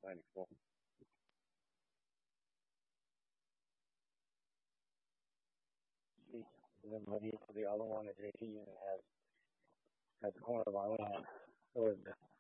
planning for. See, then maybe the other one is 80 and has the corner of our land. Or